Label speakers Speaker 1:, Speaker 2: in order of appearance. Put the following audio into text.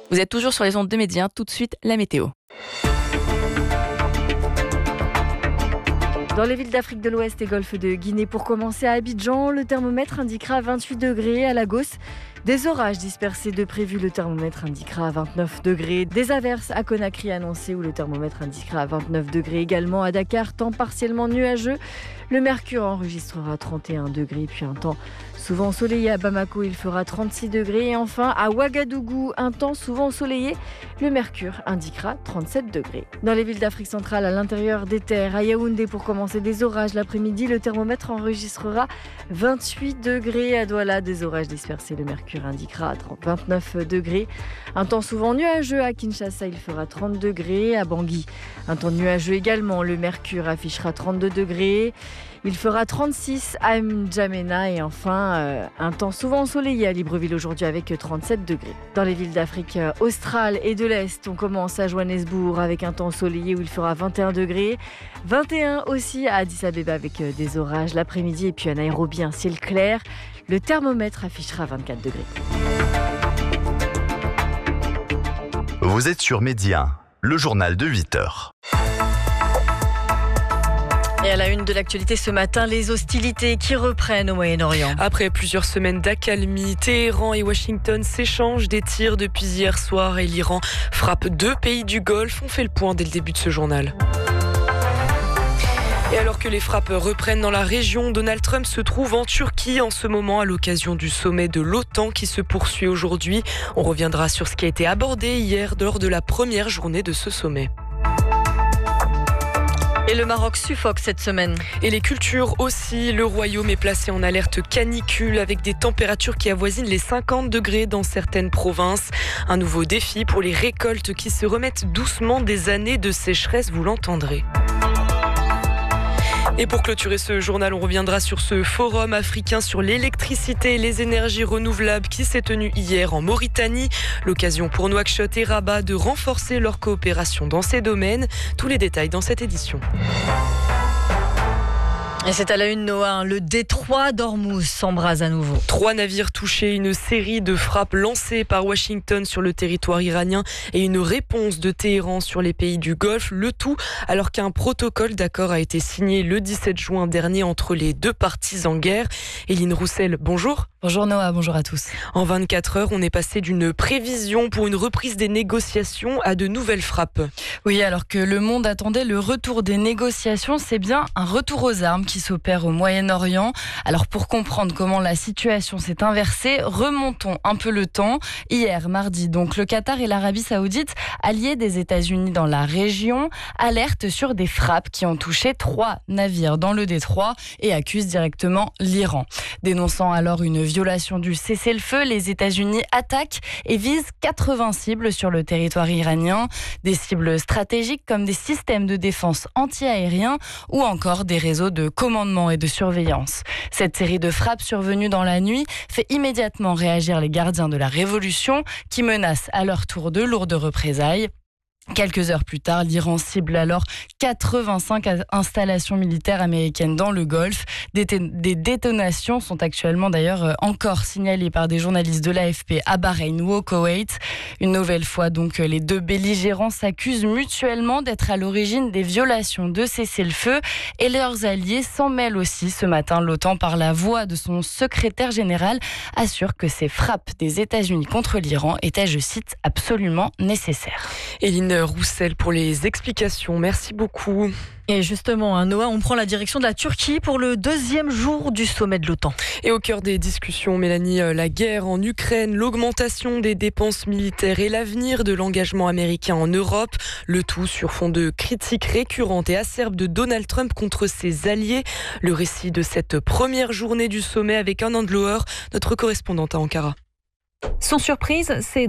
Speaker 1: Vous êtes toujours sur les ondes de Média, tout de suite la météo.
Speaker 2: Dans les villes d'Afrique de l'Ouest et Golfe de Guinée, pour commencer à Abidjan, le thermomètre indiquera 28 degrés. À Lagos, des orages dispersés de prévus, le thermomètre indiquera 29 degrés. Des averses à Conakry annoncées où le thermomètre indiquera 29 degrés également. À Dakar, temps partiellement nuageux. Le mercure enregistrera 31 degrés, puis un temps souvent ensoleillé. À Bamako, il fera 36 degrés. Et enfin, à Ouagadougou, un temps souvent ensoleillé. Le mercure indiquera 37 degrés. Dans les villes d'Afrique centrale, à l'intérieur des terres, à Yaoundé, pour commencer, des orages l'après-midi. Le thermomètre enregistrera 28 degrés. À Douala, des orages dispersés. Le mercure indiquera 29 degrés. Un temps souvent nuageux. À Kinshasa, il fera 30 degrés. À Bangui, un temps nuageux également. Le mercure affichera 32 degrés. Il fera 36 à N'Djamena et enfin un temps souvent ensoleillé à Libreville aujourd'hui avec 37 degrés. Dans les villes d'Afrique australe et de l'Est, on commence à Johannesburg avec un temps ensoleillé où il fera 21 degrés. 21 aussi à Addis Abeba avec des orages l'après-midi et puis à Nairobi un ciel clair. Le thermomètre affichera 24 degrés.
Speaker 3: Vous êtes sur Média, le journal de 8h.
Speaker 2: Et à la une de l'actualité ce matin, les hostilités qui reprennent au Moyen-Orient.
Speaker 4: Après plusieurs semaines d'accalmie, Téhéran et Washington s'échangent des tirs depuis hier soir et l'Iran frappe 2 pays du Golfe. On fait le point dès le début de ce journal. Et alors que les frappes reprennent dans la région, Donald Trump se trouve en Turquie en ce moment à l'occasion du sommet de l'OTAN qui se poursuit aujourd'hui. On reviendra sur ce qui a été abordé hier lors de la première journée de ce sommet.
Speaker 2: Et le Maroc suffoque cette semaine.
Speaker 4: Et les cultures aussi. Le royaume est placé en alerte canicule avec des températures qui avoisinent les 50 degrés dans certaines provinces. Un nouveau défi pour les récoltes qui se remettent doucement des années de sécheresse, vous l'entendrez. Et pour clôturer ce journal, on reviendra sur ce forum africain sur l'électricité et les énergies renouvelables qui s'est tenu hier en Mauritanie. L'occasion pour Nouakchott et Rabat de renforcer leur coopération dans ces domaines. Tous les détails dans cette édition.
Speaker 2: Et c'est à la une, Noah, le détroit d'Ormuz s'embrase à nouveau.
Speaker 4: 3 navires touchés, une série de frappes lancées par Washington sur le territoire iranien et une réponse de Téhéran sur les pays du Golfe. Le tout alors qu'un protocole d'accord a été signé le 17 juin dernier entre les deux parties en guerre. Éline Roussel, bonjour.
Speaker 1: Bonjour Noah, bonjour à tous.
Speaker 4: En 24 heures, on est passé d'une prévision pour une reprise des négociations à de nouvelles frappes.
Speaker 1: Oui, alors que le monde attendait le retour des négociations, c'est bien un retour aux armes qui s'opère au Moyen-Orient. Alors pour comprendre comment la situation s'est inversée, remontons un peu le temps. Hier, mardi, donc, le Qatar et l'Arabie Saoudite, alliés des États-Unis dans la région, alertent sur des frappes qui ont touché 3 navires dans le détroit et accusent directement l'Iran. Dénonçant alors une violation du cessez-le-feu, les États-Unis attaquent et visent 80 cibles sur le territoire iranien. Des cibles stratégiques comme des systèmes de défense anti-aériens ou encore des réseaux de commandement et de surveillance. Cette série de frappes survenues dans la nuit fait immédiatement réagir les gardiens de la révolution qui menacent à leur tour de lourdes représailles. Quelques heures plus tard, l'Iran cible alors 85 installations militaires américaines dans le Golfe. Des détonations sont actuellement d'ailleurs encore signalées par des journalistes de l'AFP à Bahreïn ou au Koweït. Une nouvelle fois donc, les deux belligérants s'accusent mutuellement d'être à l'origine des violations de cessez-le-feu et leurs alliés s'en mêlent aussi. Ce matin, l'OTAN, par la voix de son secrétaire général, assure que ces frappes des États-Unis contre l'Iran étaient, je cite, absolument nécessaires.
Speaker 4: Éline Roussel pour les explications. Merci beaucoup.
Speaker 2: Et justement, Noah, on prend la direction de la Turquie pour le 2e jour du sommet de l'OTAN.
Speaker 4: Et au cœur des discussions, Mélanie, la guerre en Ukraine, l'augmentation des dépenses militaires et l'avenir de l'engagement américain en Europe. Le tout sur fond de critiques récurrentes et acerbes de Donald Trump contre ses alliés. Le récit de cette première journée du sommet avec Anand Lower, notre correspondante à Ankara.
Speaker 5: Sans surprise, c'est